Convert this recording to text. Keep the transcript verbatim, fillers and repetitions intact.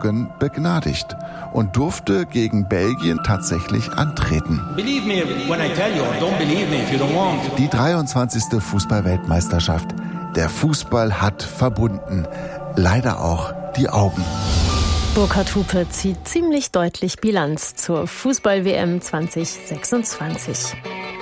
Augen begnadigt und durfte gegen Belgien tatsächlich antreten. Die dreiundzwanzigste Fußball-Weltmeisterschaft. Der Fußball hat verbunden. Leider auch die Augen. Burkhard Hupe zieht ziemlich deutlich Bilanz zur Fußball-W M zwanzig sechsundzwanzig.